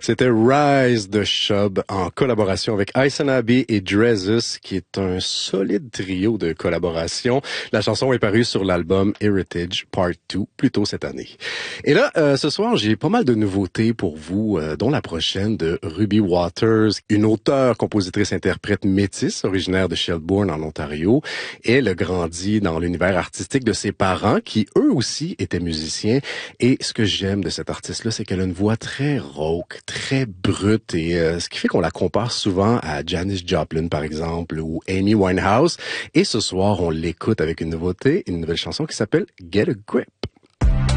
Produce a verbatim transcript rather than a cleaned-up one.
C'était Rise de Shub en collaboration avec Ison Abbey et Drezus, qui est un solide trio de collaboration. La chanson est parue sur l'album Heritage Part deux plus tôt cette année. Et là, euh, ce soir, j'ai pas mal de nouveautés pour vous, euh, dont la prochaine de Ruby Waters, une auteure, compositrice, interprète métisse originaire de Shelburne en Ontario. Elle a grandi dans l'univers artistique de ses parents qui, eux aussi, étaient musiciens. Et ce que j'aime de cette artiste-là, c'est qu'elle a une voix très rauque, très brute, et euh, ce qui fait qu'on la compare souvent à Janis Joplin, par exemple, ou Amy Winehouse. Et ce soir, on l'écoute avec une nouveauté, une nouvelle chanson qui s'appelle Get a Grip.